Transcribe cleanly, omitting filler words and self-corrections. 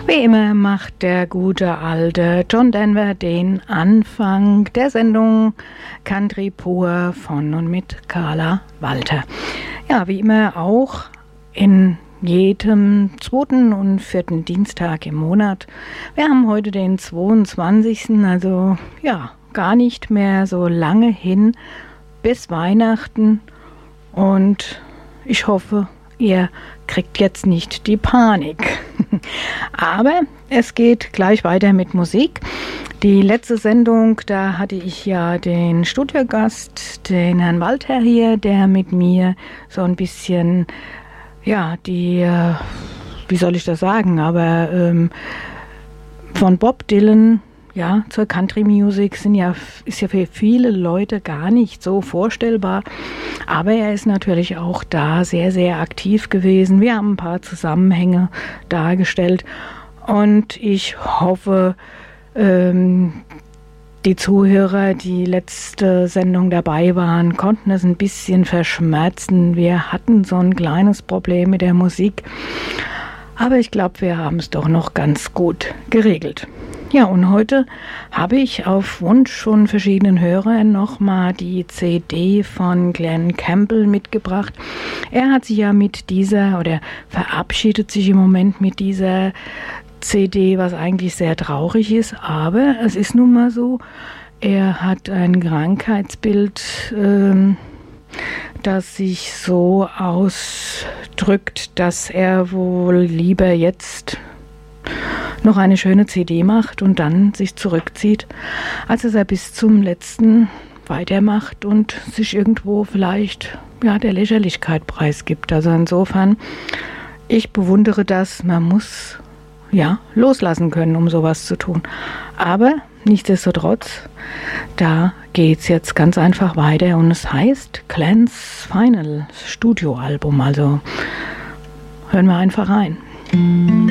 Wie immer macht der gute alte John Denver den Anfang der Sendung Country pur von und mit Carla Walter. Ja, wie immer auch in jedem zweiten und vierten Dienstag im Monat. Wir haben heute den 22., also ja, gar nicht mehr so lange hin bis Weihnachten und ich hoffe, ihr kriegt jetzt nicht die Panik. Aber es geht gleich weiter mit Musik. Die letzte Sendung, da hatte ich ja den Studiogast, den Herrn Walter hier, der mit mir so ein bisschen, ja, wie soll ich das sagen, aber von Bob Dylan, ja, zur Country Music ist ja für viele Leute gar nicht so vorstellbar. Aber er ist natürlich auch da sehr, sehr aktiv gewesen. Wir haben ein paar Zusammenhänge dargestellt. Und ich hoffe, die Zuhörer, die letzte Sendung dabei waren, konnten es ein bisschen verschmerzen. Wir hatten so ein kleines Problem mit der Musik. Aber ich glaube, wir haben es doch noch ganz gut geregelt. Ja, und heute habe ich auf Wunsch von verschiedenen Hörern nochmal die CD von Glen Campbell mitgebracht. Er hat sich ja mit dieser, oder verabschiedet sich im Moment mit dieser CD, was eigentlich sehr traurig ist, aber es ist nun mal so, er hat ein Krankheitsbild, das sich so ausdrückt, dass er wohl lieber jetzt noch eine schöne CD macht und dann sich zurückzieht, als dass er bis zum letzten weitermacht und sich irgendwo vielleicht ja der Lächerlichkeit preisgibt. Also insofern, ich bewundere das, man muss ja loslassen können, um sowas zu tun. Aber nichtsdestotrotz, da geht's jetzt ganz einfach weiter und es heißt Glens Final Studioalbum. Also hören wir einfach rein.